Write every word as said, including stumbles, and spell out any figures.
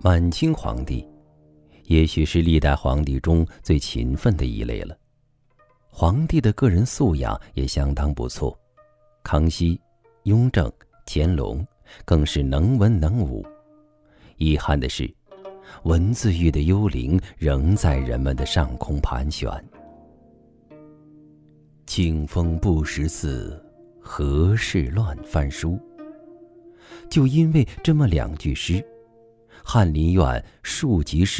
满清皇帝也许是历代皇帝中最勤奋的一类了，皇帝的个人素养也相当不错。康熙、雍正、乾隆更是能文能武。遗憾的是，文字狱的幽灵仍在人们的上空盘旋。清风不识字，何事乱翻书。就因为这么两句诗，翰林院庶吉士